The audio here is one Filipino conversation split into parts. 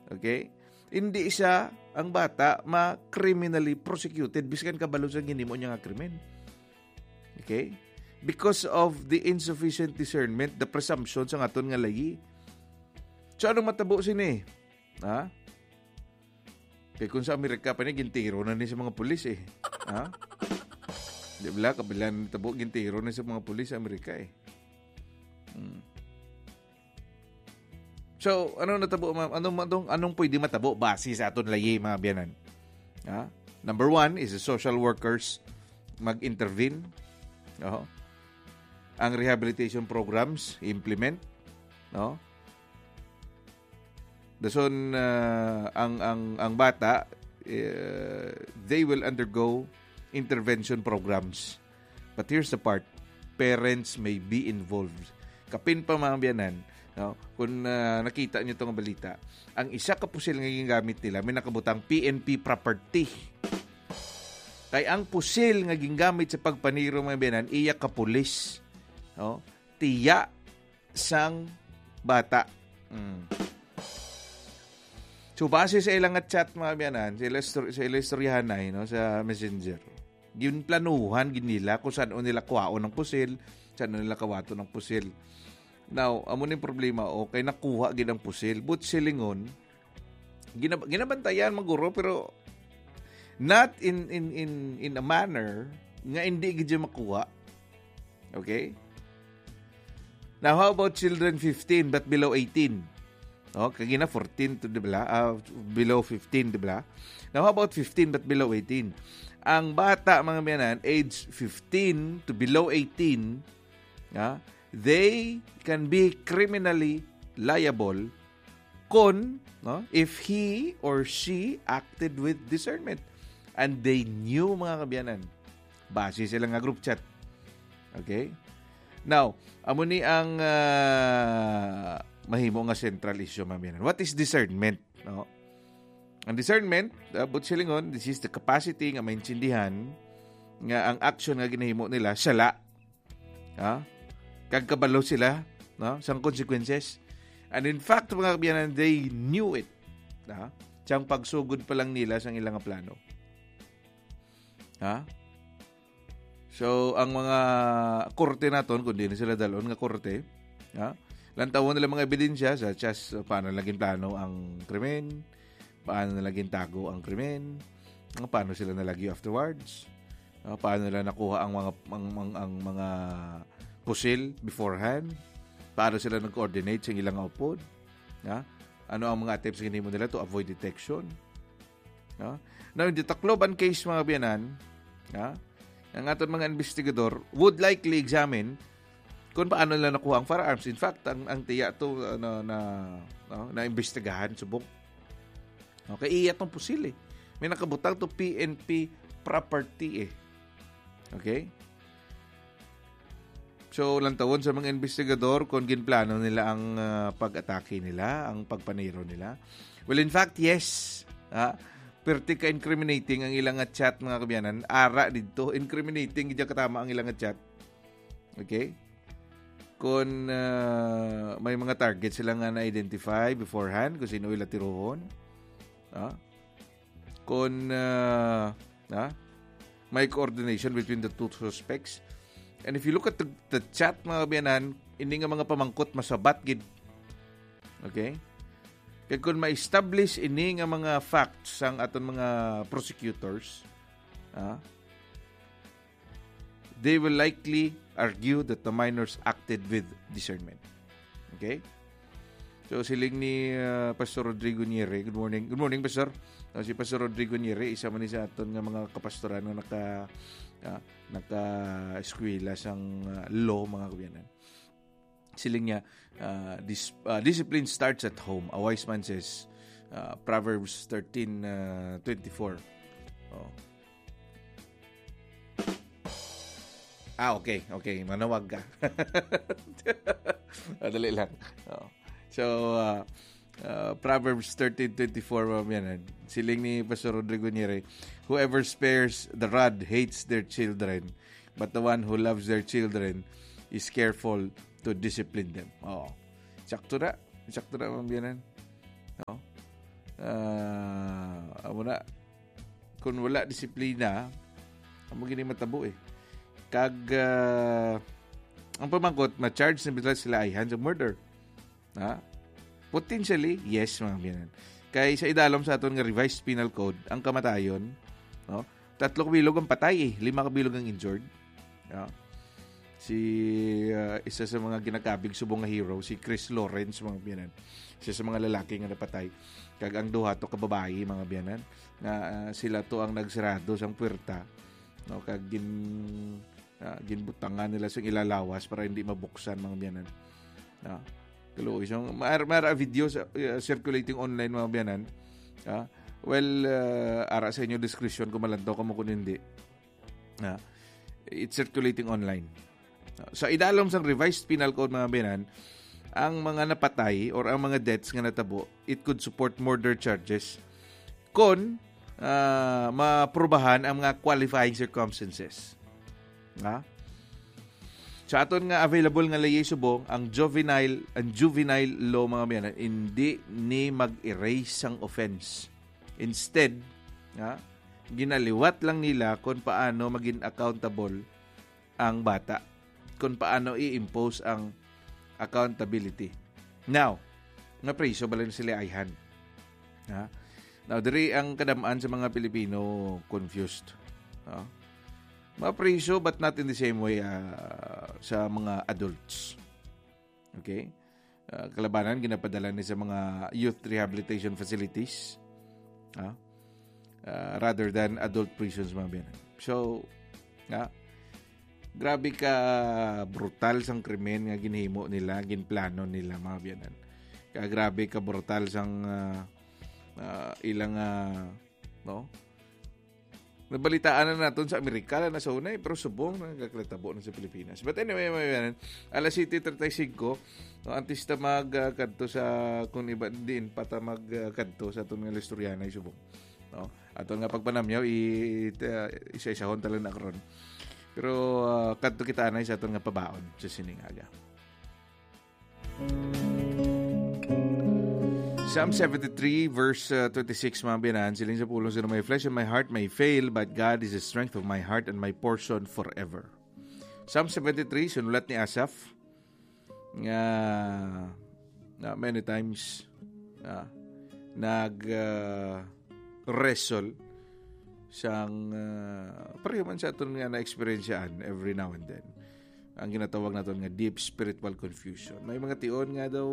Okay? Hindi siya, ang bata, ma-criminally prosecuted biskan kabalo sa ginimo niya nga krimen. Okay? Because of the insufficient discernment, the presumption sa aton nga layi. So, anong matabo sini? Ha? Kaya kung sa Amerika pa ni, gintiro na ni sa mga pulis eh. Ha? Di ba? Kabilan tabo, gintiro na sa mga pulis sa Amerika eh. So, anong natabo, ma'am? Anong pwede matabo base sa aton layi, mga biyanan? Ha? Number 1 is the social workers mag-intervene. Ang rehabilitation programs implement. No? Dason ang bata they will undergo intervention programs. But here's the part, parents may be involved. Kapin pa mga biyanan, no? Kung nakita niyo itong balita, ang isa ka pusil nga gingamit nila may nakabutang PNP property. Kay ang pusil nga gingamit sa pagpaniro mga biyanan iya ka pulis, no? Tiya sang bata. So, base sa ilang chat, mga biyanan, sa ilang istoryahanay, no, sa Messenger, yun planuhan, ginila, kung saan nila kuwaon ng pusil, saan nila kawato ng pusil. Now, amo ni problema, okay, nakuha ginang pusil, but silingon, ginabantayan, maguro, pero not in a manner nga hindi gidya makuha. Okay? Now, how about children 15 but below 18? Kagina 14 to below 15, diba? Now, how about 15 but below 18? Ang bata, mga biyanan, age 15 to below 18, they can be criminally liable if he or she acted with discernment. And they knew, mga kabyanan. Base sila nga group chat. Okay? Now, amo ni ang mahimo nga central issue, maminan. What is discernment? No? Ang discernment, silingon, this is the capacity nga maintindihan nga ang action nga ginahimo nila sala. Kagkabalo sila, no? Sang consequences. And in fact, mga kabiyanan, they knew it. Siyang pagsugod pa lang nila sang ilang plano. So, ang mga korte naton, kung di na sila dalon nga korte, lantawon nila mga ebidensya such as paano naging plano ang krimen, paano naging tago ang krimen, paano sila nalagyo afterwards, paano nila nakuha ang mga pusil beforehand, paano sila nag-coordinate sa ilang upod, ano ang mga attempts na ginimo nila to avoid detection. Now, in the Tacloban case, mga biyanan, ang aton mga investigador would likely examine kung paano nila nakuha ang firearms. In fact, ang tiya to na imbestigahan subok. Okay, iya tong pusil eh. May nakabutang to PNP property eh. Okay? So, lantawon sa mga investigador kung ginplano nila ang pag-atake nila, ang pagpaniro nila. Well, in fact, yes. Perti ka incriminating ang ilang chat, mga kabyanan. Ara dito, incriminating gidya katama ang ilang chat. Okay? Kung may mga target sila nga na-identify beforehand kung sino ila tirohon. Kung may coordination between the two suspects. And if you look at the chat, mga kabiyanan, hindi nga mga pamangkot masabat gid. Okay? Kaya kung ma-establish ini nga mga facts ang aton mga prosecutors, they will likely argue that the minors acted with discernment. Okay? So, siling ni Pastor Rodrigo Niere. Good morning. Good morning, Pastor. Si Pastor Rodrigo Niere, isa man sa aton nga mga kapastoran na naka-eskwela sang law, mga kabiyanan. Siling niya, discipline starts at home. A wise man says, Proverbs 13:24. Okay. Manawag ka. Dali lang. So, Proverbs 13:24, yan. Siling ni Pastor Rodrigo Niere, whoever spares the rod hates their children, but the one who loves their children is careful to discipline them. Sakto na, mamiyanan. amo na kung wala disiplina amo gini matabo kag ang pamangkot ma-charge na bila sila ayhan sa murder. Potentially yes mga biyanan. Kay sa idalom sa aton nga revised penal code ang kamatayon 3 kabilog ang patay 5 kabilog ang injured. Si isa sa mga ginakabig subong nga hero si Chris Lawrence mga biyanan. Isa sa mga lalaki nga napatay kag ang duha to ka babae mga biyanan na sila to ang nagsarado sang puwerta kag ginbutangan nila sa ilalawas para hindi mabuksan mga biyanan. Kaluoy so mara video circulating online mga biyanan. Ara sa inyo discretion kung malantaw ka mo kung hindi. It's circulating online. Sa idalom sang revised penal code mga biyanan, ang mga napatay or ang mga deaths nga natabo, it could support murder charges kung maprubahan ang mga qualifying circumstances. Sa aton nga available nga layay subong, ang juvenile law mga biyanan, hindi ni mag-erase ang offense. Instead, ginaliwat lang nila kung paano maging accountable ang bata, kung paano i-impose ang accountability. Now, nga preso bala sila ayhan. Now, diri ang kadamaan sa mga Pilipino confused. Mapreso but not in the same way sa mga adults. Okay? Kalabanan, ginapadala ni sa mga youth rehabilitation facilities rather than adult prisons mga biyanan. So, grabe ka brutal sang krimen nga ginhimo nila, ginplano nila mga biyanan. Grabe ka brutal sang ilang nabalitaan na natin sa Amerika na sa unay pero subong nagkaklatabo na sa Pilipinas. But anyway, alas 7:35 antista magkadto sa kung iba din pata magkadto sa itong mga istoryanay subong. Aton nga pagpanamyaw isa-isahon tala na karon. Pero kadto kita anay sa aton nga pabaon sa siningaga. Psalm 73 verse 26 mga biyanan, siling sa pulong sino, my flesh and my heart may fail, but God is the strength of my heart and my portion forever. Psalm 73 sinulat ni Asaph nga many times wrestle siyang pareho man sa aton nga na-experienceyaan every now and then. Ang ginatawag naton nga deep spiritual confusion. May mga tion nga daw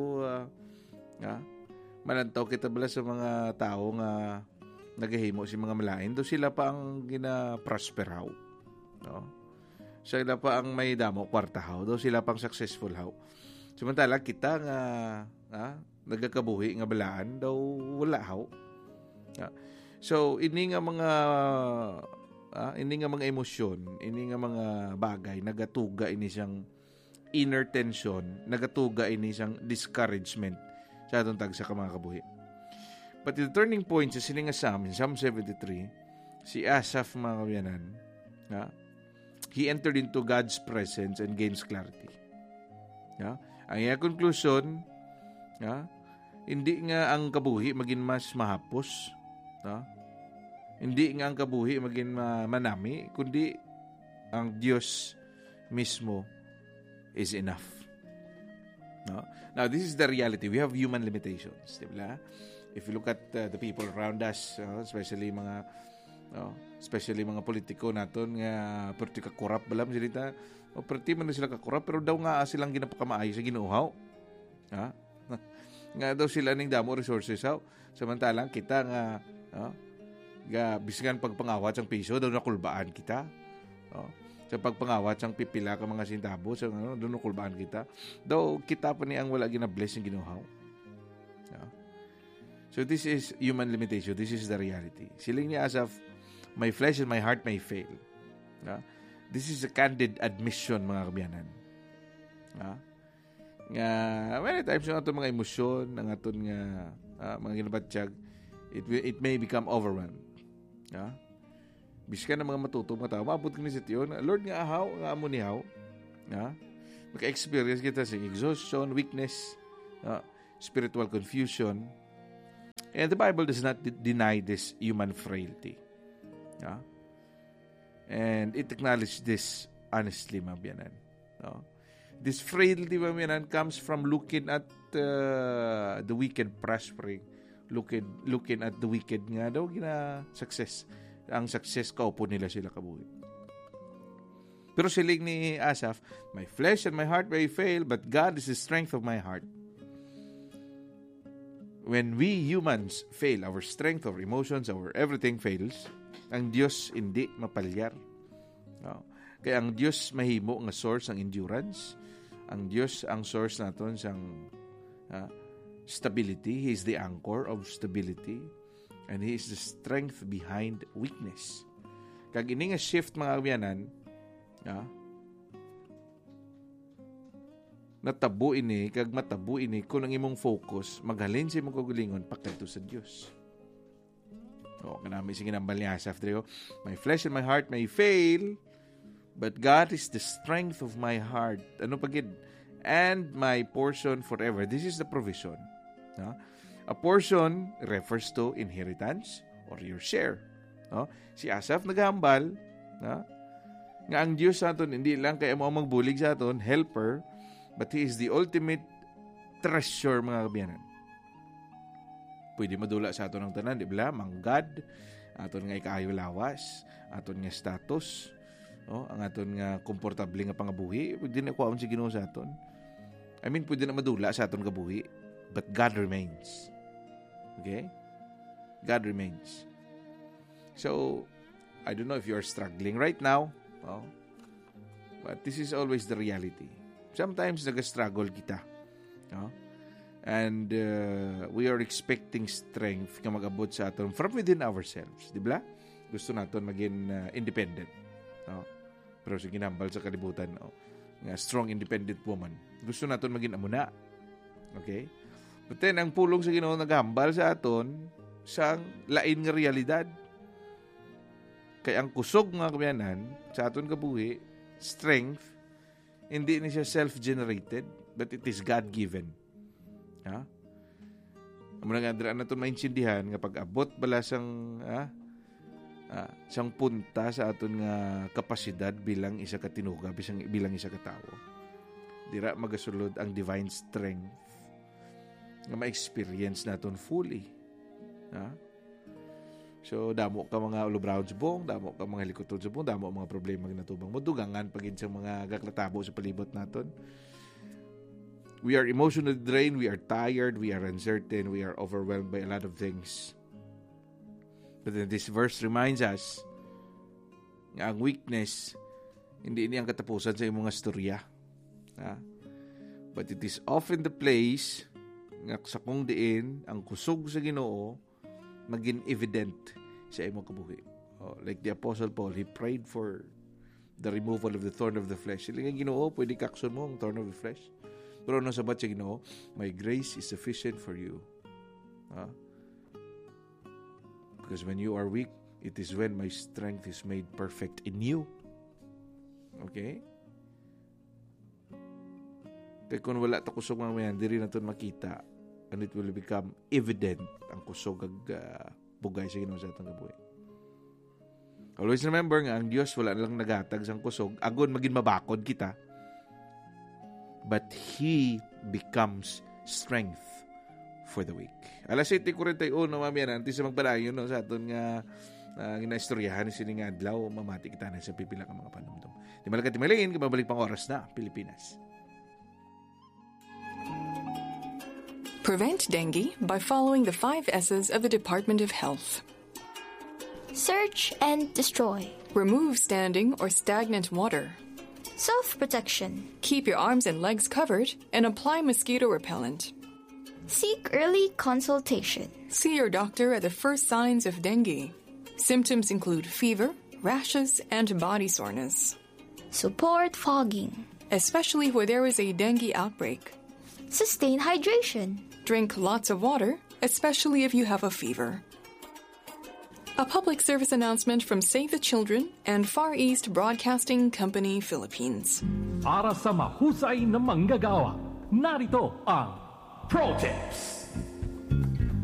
malantaw kita bala sa mga tao nga nagahimo si mga malain, do sila pa ang gina-prosper how. Sila pa ang may damo kwarta how, do sila pang successful how. Samantala kita nga nagakabuhi nga balaan daw wala how. So ini nga mga emosyon, ini nga mga bagay nagatuga ini siyang inner tension, nagatuga ini siyang discouragement sa atong tag sa mga kabuhi. But the turning point sa sining nga Psalm 73, si Asaph mga kabiyanan, he entered into God's presence and gains clarity. Ang iyang conclusion, hindi nga ang kabuhi maging mas mahapos, hindi nga ang kabuhi maging manami, kundi ang Diyos mismo is enough. Now, this is the reality. We have human limitations, diba? If you look at the people around us, especially mga politiko naton nga perti ka corrupt balam silita, o perti man sila ka corrupt pero daw nga silang ginapakamaayo sa Ginoo. Nga daw sila ning damo resources how. Samantalang kita nga bisgan pagpangawat sang piso daw nakulbaan kita. Sa pagpangawat sang pipila ka mga sintabo sa doon kulbaan kita. Daw kita pa ni ang wala gina-bless ng Ginoo. So this is human limitation. This is the reality. Siling ni Asaph, my flesh and my heart may fail. This is a candid admission mga kabiyanan. Nga many times yung aton mga emosyon, ang aton nga mga ginabatsyag, it may become overwhelmed. Biskan ng mga matutong mga tao, maabot kami sa tiyon, Lord nga ahaw, nga amo ni haw. Maka-experience kita sa exhaustion, weakness, spiritual confusion. And the Bible does not deny this human frailty. Yeah? And it acknowledges this honestly, mga biyanan. No? This frailty, mga biyanan, comes from looking at the wicked prospering. Looking at the wicked nga daw, success. Ang success, kaupo nila sila kabuhi. Pero siling ni Asaph, my flesh and my heart may fail, but God is the strength of my heart. When we humans fail, our strength, our emotions, our everything fails, ang Diyos hindi mapalyar. No? Kaya ang Diyos mahimo nga source ng endurance. Ang Diyos ang source naton sang stability. He is the anchor of stability. And He is the strength behind weakness. Kag ini nga shift mga kabiyanan, natabo ini, kag matabo ini, kung ang imong focus, maghalin sa imong kagalingon, pagkanto sa Diyos. Kanami sige nambal ni Asaph, my flesh and my heart may fail, but God is the strength of my heart. Ano pagid? And my portion forever. This is the provision. A portion refers to inheritance or your share. Si Asaph naghambal, nga ang Diyos sa aton, hindi lang kaya mo magbulig sa aton, helper, but He is the ultimate treasure, mga kabiyanan. Pwede madula sa aton ng tanan, di ba? Manggad, aton nga ikaayo lawas, aton nga status, ang aton nga komportable nga pangabuhi, pwede na kuwaon si Ginoo sa aton. I mean, pwede na madula sa aton kabuhi, but God remains. Okay? God remains. So, I don't know if you're struggling right now, but this is always the reality. Sometimes nag-struggle kita. And we are expecting strength na mag-abot sa aton from within ourselves. Di ba? Gusto natin maging independent. Pero sa ginambal sa kalibutan, nga strong independent woman. Gusto natin maging amuna. Okay? But then, ang pulong sa Ginoo naghambal sa aton sang lain nga realidad. Kaya ang kusog mga kabiyanan sa aton kabuhi, strength, hindi ni siya self-generated, but it is God-given. Muna nga, andra na ito maintindihan nga pag-abot bala sang punta sa aton nga kapasidad bilang isa ka tinuga, bilang isa ka tao. Dira magasulod ang divine strength nga ma-experience naton fully. So, damo ka mga ulubraw sa buong, damo ka mga likutod sa buong, damo mga problema ginatubang mo, dugangan pagin sa mga gaklatabo sa palibot naton. We are emotionally drained, we are tired, we are uncertain, we are overwhelmed by a lot of things. But then this verse reminds us nga ang weakness, hindi ini ang katapusan sa imong storya. But it is often the place nga sa kung diin ang kusog sa Ginoo maging evident sa imong kabuhi. Like the Apostle Paul, he prayed for the removal of the thorn of the flesh. Sila nga Ginoo, pwede kakson mo ang thorn of the flesh. Pero ano sabat sa Ginoo? My grace is sufficient for you. Because when you are weak, it is when my strength is made perfect in you. Okay? Kaya kung wala ta kusog mga diri na ito makita, and it will become evident ang kusog ag bugay sa Ginoo sa atong kabuhi. Always remember nga, ang Diyos wala lang nagatag sang kusog, agon maging mabakod kita, but He becomes strength for the weak. Alas 7:41, mamaya nanti sa magpadayon sa aton nga ginaistoryahan sini nga adlaw, mamati kita na sa pipila ka mga panumdum. Di malakat timalingin, kababalik pang oras na Pilipinas. Prevent dengue by following the 5 S's of the Department of Health. Search and destroy. Remove standing or stagnant water. Self-protection. Keep your arms and legs covered and apply mosquito repellent. Seek early consultation. See your doctor at the first signs of dengue. Symptoms include fever, rashes, and body soreness. Support fogging, especially where there is a dengue outbreak. Sustain hydration. Drink lots of water, especially if you have a fever. A public service announcement from Save the Children and Far East Broadcasting Company, Philippines. Para sa mahusay na manggagawa, narito ang Pro Tips.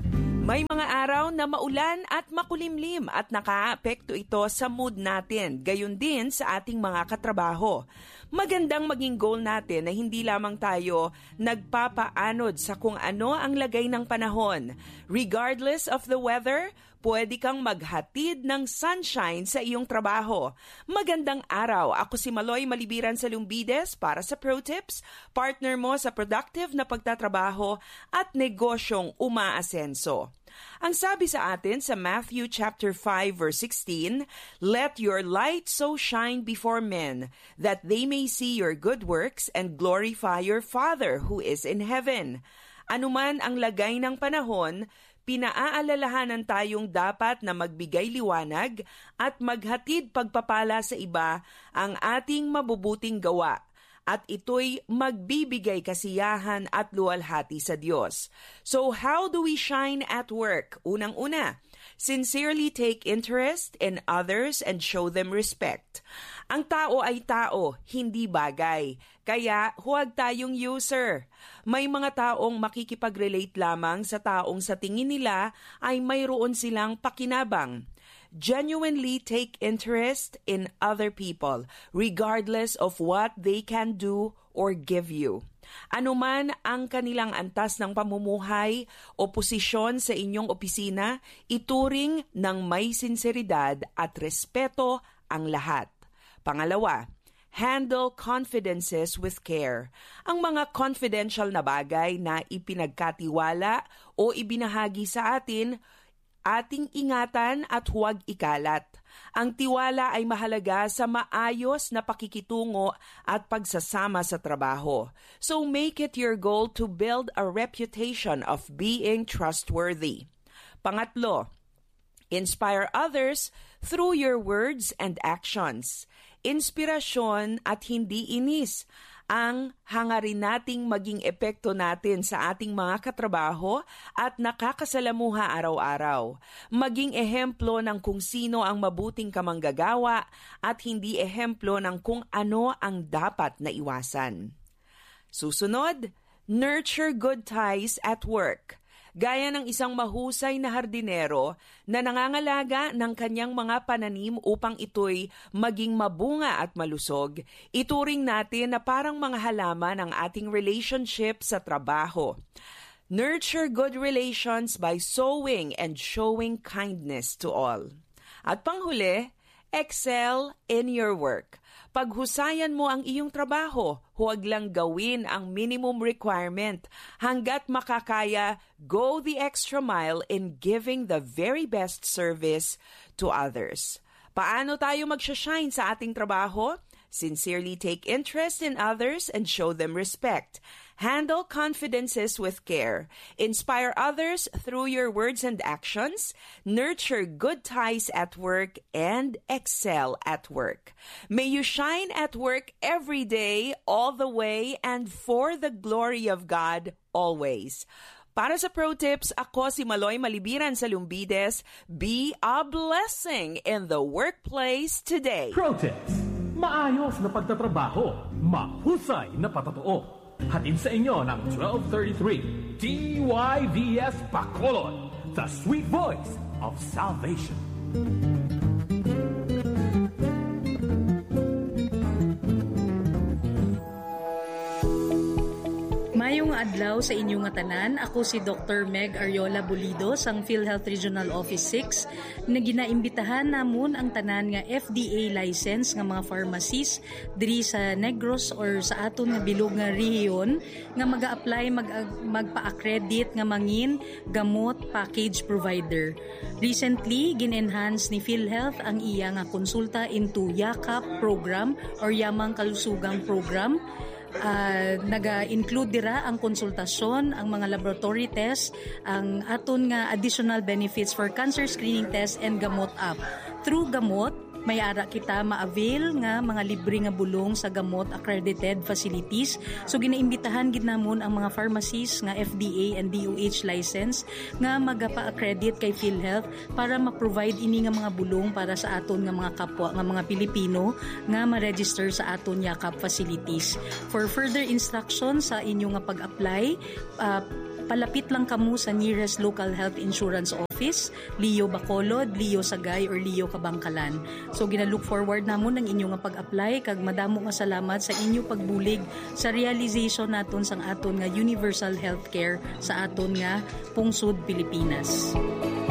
May mga araw na maulan at makulimlim at nakaapekto ito sa mood natin, gayon din sa ating mga katrabaho. Magandang maging goal natin na hindi lamang tayo nagpapaanod sa kung ano ang lagay ng panahon. Regardless of the weather, pwede kang maghatid ng sunshine sa iyong trabaho. Magandang araw. Ako si Maloy Malibiran sa Lumbides para sa Pro Tips, partner mo sa productive na pagtatrabaho at negosyong umaasenso. Ang sabi sa atin sa Matthew chapter 5 verse 16, "Let your light so shine before men, that they may see your good works and glorify your Father who is in heaven." Anuman ang lagay ng panahon, pinaaalalahanan tayong dapat na magbigay liwanag at maghatid pagpapala sa iba ang ating mabubuting gawa. At ito'y magbibigay kasiyahan at luwalhati sa Diyos. So how do we shine at work? Unang-una, sincerely take interest in others and show them respect. Ang tao ay tao, hindi bagay. Kaya huwag tayong user. May mga taong makikipag-relate lamang sa taong sa tingin nila ay mayroon silang pakinabang. Genuinely take interest in other people, regardless of what they can do or give you. Anuman ang kanilang antas ng pamumuhay o posisyon sa inyong opisina, ituring ng may sinseridad at respeto ang lahat. Pangalawa, handle confidences with care. Ang mga confidential na bagay na ipinagkatiwala o ibinahagi sa atin, ating ingatan at huwag ikalat. Ang tiwala ay mahalaga sa maayos na pakikitungo at pagsasama sa trabaho. So make it your goal to build a reputation of being trustworthy. Pangatlo, inspire others through your words and actions. Inspirasyon at hindi inis ang hangarin nating maging epekto natin sa ating mga katrabaho at nakakasalamuha araw-araw. Maging ehemplo ng kung sino ang mabuting kamanggagawa at hindi ehemplo ng kung ano ang dapat na iwasan. Susunod, nurture good ties at work. Gaya ng isang mahusay na hardinero na nangangalaga ng kanyang mga pananim upang ito'y maging mabunga at malusog, ituring natin na parang mga halaman ang ating relationship sa trabaho. Nurture good relations by sowing and showing kindness to all. At panghuli, excel in your work. Paghusayan mo ang iyong trabaho, huwag lang gawin ang minimum requirement. Hanggat makakaya, go the extra mile in giving the very best service to others. Paano tayo mag-shine sa ating trabaho? Sincerely take interest in others and show them respect. Handle confidences with care. Inspire others through your words and actions. Nurture good ties at work and excel at work. May you shine at work every day, all the way, and for the glory of God always. Para sa Pro Tips, ako si Maloy Malibiran sa Lumbides. Be a blessing in the workplace today. Pro Tips. Maayos na pagtatrabaho, mahusay na patotoo. Hatid sa inyo ng 1233 DYVS Bacolod, the sweet voice of salvation. Mayong adlaw sa inyong tanan, ako si Dr. Meg Ariola Bulido sang PhilHealth Regional Office 6 na ginaimbitahan namon ang tanan nga FDA license nga mga pharmacies diri sa Negros or sa aton nga bilog nga rehiyon nga mag-a-apply magpa-accredit nga mangin gamot package provider. Recently, gin-enhance ni PhilHealth ang iya nga konsulta into YAKAP program or Yamang Kalusugang program. Naga-include dira ang konsultasyon, ang mga laboratory test, ang aton nga additional benefits for cancer screening test and gamot app. Through gamot, may ara kita ma-avail nga mga libre nga bulong sa gamot accredited facilities. So ginaimbitahan gid namon ang mga pharmacies nga FDA and DOH license nga magapa-accredit kay PhilHealth para ma-provide ini nga mga bulong para sa aton nga mga kapwa nga mga Pilipino nga ma-register sa aton YAKAP facilities. For further instructions sa inyo nga pag-apply, palapit lang kamo sa nearest local health insurance office, Leo Bacolod, Leo Sagay, or Leo Kabangkalan. So ginalook forward namon ang inyo nga pag-apply, kag madamo nga salamat sa inyo pagbulig sa realization naton sang aton nga universal healthcare sa aton nga pungsod Pilipinas.